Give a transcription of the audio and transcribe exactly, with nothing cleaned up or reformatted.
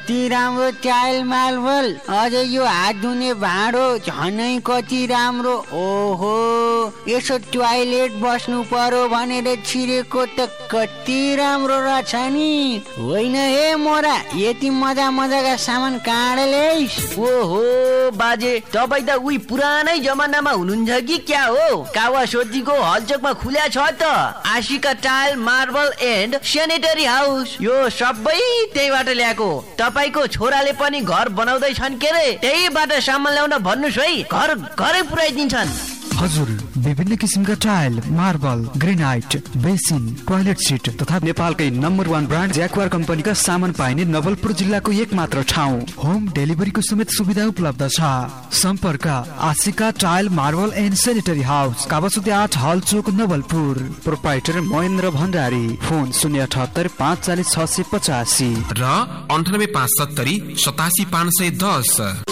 कति राम्रो tile marble, अझै यो हात धुने भाँडो झनै कति राम्रो। ओहो, यसो टोयलेट बस्नु पर्यो भनेर छिरेको त कति राम्रो रहेछ नि। होइन हे मोरा, यति मजा मजाका सामान कहाँ ल्याइस्? ओहो बाजे, तपाईँ त उही पुरानै जमानामा हुनुहुन्छ कि क्या हो? कावा सोचीको हलचोकमा खुल्या छ त Ashika tile marble and sanitary house. यो सबै त्यहीबाट ल्याएको। तपाईँको छोराले पनि घर बनाउँदैछन् के रे, त्यहीबाट सामान ल्याउन भन्नुहोस् है, घर घरै पुर्याइदिन्छन्। हजुर, विभिन्न किसिमका tile, marble, granite, basin, toilet seat तथा नेपालकै नम्बर वान ब्रान्ड ज्याक्वार कम्पनीका सामान पाइने नवलपुर जिल्लाको एक मात्र ठाउँ। होम डेलिभरीको समेत सुविधा उपलब्ध छ। सम्पर्क Ashika tile marble and sanitary house, Kawasoti आठ हलचोक नवलपुर। प्रोप्राइटर महेन्द्र भण्डारी। फोन शून्य अठहत्तर पाँच चालिस छ सय पचासी र अन्ठानब्बे पाँच सत्तरी सतासी पाँच सय दस।